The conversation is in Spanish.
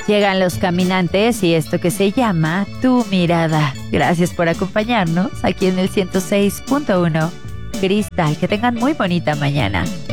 Llegan los caminantes y esto que se llama Tu Mirada. Gracias por acompañarnos aquí en el 106.1 Cristal. Que tengan muy bonita mañana.